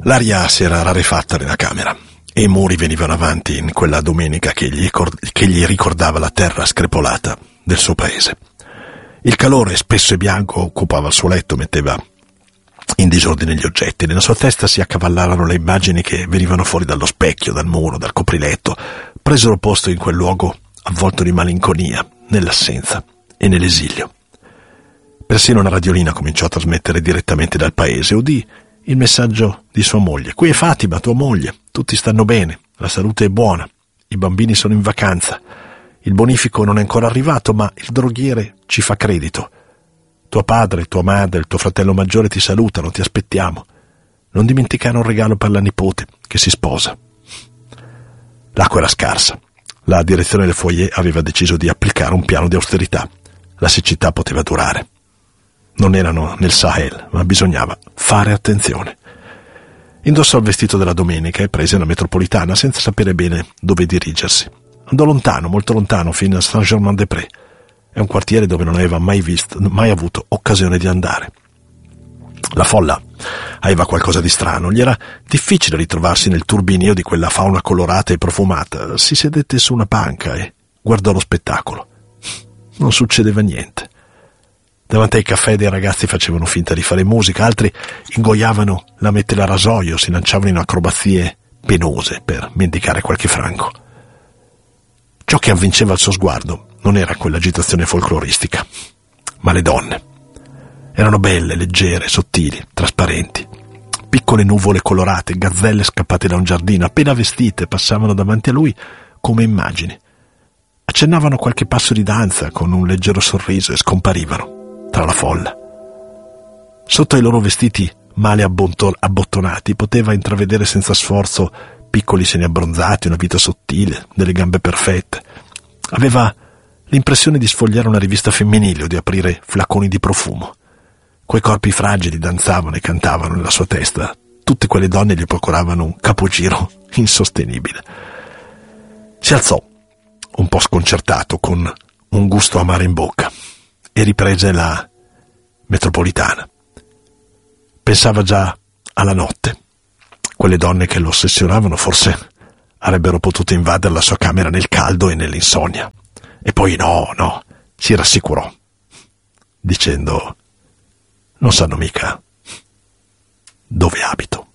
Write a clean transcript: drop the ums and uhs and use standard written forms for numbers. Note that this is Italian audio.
L'aria si era rarefatta nella camera e i muri venivano avanti in quella domenica che gli ricordava la terra screpolata del suo paese. Il calore, spesso e bianco, occupava il suo letto, metteva in disordine gli oggetti. Nella sua testa si accavallarono le immagini che venivano fuori dallo specchio, dal muro, dal copriletto, presero posto in quel luogo avvolto di malinconia, nell'assenza e nell'esilio. Persino una radiolina cominciò a trasmettere direttamente dal paese. Udì il messaggio di sua moglie: qui è Fatima, tua moglie, tutti stanno bene, la salute è buona, i bambini sono in vacanza, il bonifico non è ancora arrivato, ma il droghiere ci fa credito. Tuo padre, tua madre, il tuo fratello maggiore ti salutano, ti aspettiamo. Non dimenticare un regalo per la nipote che si sposa. L'acqua era scarsa. La direzione del foyer aveva deciso di applicare un piano di austerità. La siccità poteva durare. Non erano nel Sahel, ma bisognava fare attenzione. Indossò il vestito della domenica e prese la metropolitana senza sapere bene dove dirigersi. Andò lontano, molto lontano, fino a Saint-Germain-des-Prés. È un quartiere dove non aveva mai avuto occasione di andare. La folla aveva qualcosa di strano. Gli era difficile ritrovarsi nel turbinio di quella fauna colorata e profumata. Si sedette su una panca e guardò lo spettacolo. Non succedeva niente. Davanti ai caffè dei ragazzi facevano finta di fare musica, altri ingoiavano la mettela a rasoio, si lanciavano in acrobazie penose per mendicare qualche franco. Ciò che avvinceva il suo sguardo non era quell'agitazione folcloristica, ma le donne. Erano belle, leggere, sottili, trasparenti. Piccole nuvole colorate, gazzelle scappate da un giardino, appena vestite, passavano davanti a lui come immagini. Accennavano qualche passo di danza con un leggero sorriso e scomparivano tra la folla. Sotto ai loro vestiti male abbottonati poteva intravedere senza sforzo piccoli seni abbronzati, una vita sottile, delle gambe perfette. Aveva l'impressione di sfogliare una rivista femminile o di aprire flaconi di profumo. Quei corpi fragili danzavano e cantavano nella sua testa. Tutte quelle donne gli procuravano un capogiro insostenibile. Si alzò, un po' sconcertato, con un gusto amaro in bocca, e riprese la metropolitana. Pensava già alla notte. Quelle donne che lo ossessionavano forse avrebbero potuto invadere la sua camera nel caldo e nell'insonnia. E poi no, si rassicurò, dicendo: non sanno mica dove abito.